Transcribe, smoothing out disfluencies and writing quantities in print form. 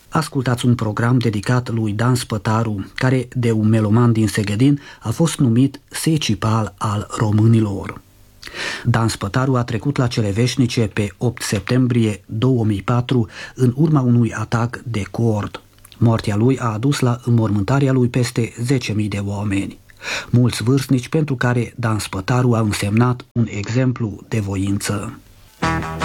Ascultați un program dedicat lui Dan Spătaru, care de un meloman din Segedin a fost numit Secipal al românilor. Dan Spătaru a trecut la cele veșnice pe 8 septembrie 2004 în urma unui atac de cord. Moartea lui a adus la înmormântarea lui peste 10.000 de oameni, mulți vârstnici pentru care Dan Spătaru a însemnat un exemplu de voință.